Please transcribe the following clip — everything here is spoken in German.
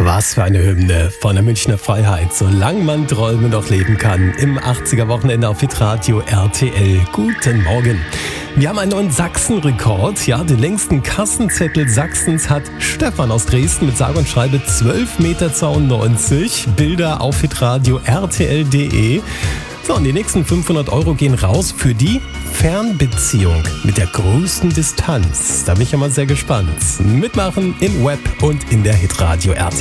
Was für eine Hymne von der Münchner Freiheit. Solange man träumen noch leben kann. Im 80er-Wochenende auf Hitradio RTL. Guten Morgen. Wir haben einen neuen Sachsen-Rekord. Ja, den längsten Kassenzettel Sachsens hat Stefan aus Dresden mit sage und schreibe 12,92 Meter. Bilder auf hitradio rtl.de. So, und die nächsten 500 € gehen raus für die Fernbeziehung mit der größten Distanz. Da bin ich ja mal sehr gespannt. Mitmachen im Web und in der Hitradio RTL.